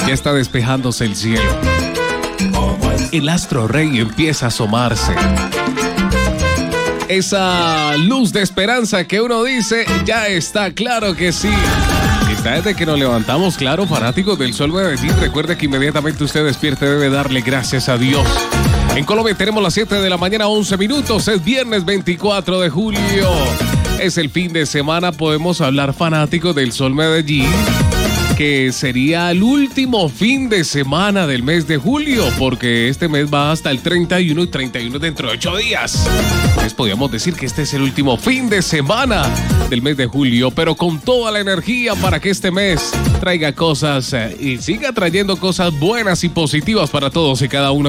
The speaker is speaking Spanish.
Ya está despejándose el cielo. El astro rey empieza a asomarse. Esa luz de esperanza que uno dice, ya está, claro que sí. Está desde que nos levantamos, claro, fanáticos del Sol Medellín. Recuerde que inmediatamente usted despierte debe darle gracias a Dios. En Colombia tenemos las 7 de la mañana, 11 minutos. Es viernes 24 de julio. Es el fin de semana. Podemos hablar, fanáticos del Sol Medellín, que sería el último fin de semana del mes de julio, porque este mes va hasta el 31 y 31 dentro de 8 días. Entonces podríamos decir que este es el último fin de semana del mes de julio, pero con toda la energía para que este mes traiga cosas y siga trayendo cosas buenas y positivas para todos y cada uno